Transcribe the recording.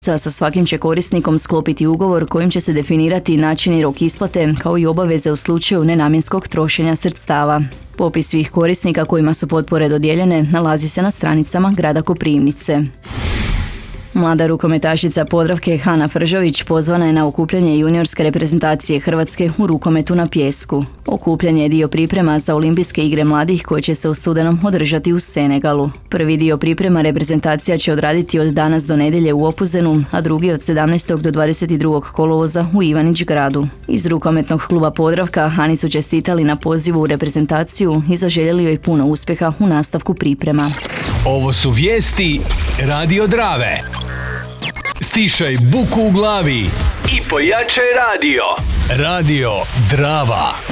Sa svakim će korisnikom sklopiti ugovor kojim će se definirati način i rok isplate, kao i obaveze u slučaju nenamjenskog trošenja sredstava. Popis svih korisnika kojima su potpore dodijeljene nalazi se na stranicama grada Koprivnice. Mlada rukometašica Podravke Hana Fržović pozvana je na okupljanje juniorske reprezentacije Hrvatske u rukometu na pijesku. Okupljanje je dio priprema za Olimpijske igre mladih koje će se u studenom održati u Senegalu. Prvi dio priprema reprezentacija će odraditi od danas do nedjelje u Opuzenu, a drugi od 17. do 22. kolovoza u Ivanić Gradu. Iz rukometnog kluba Podravka Hani su čestitali na pozivu u reprezentaciju i zaželjeli joj puno uspjeha u nastavku priprema. Ovo su vijesti Radio Drave. Stišaj buku u glavi i pojačaj radio. Radio Drava.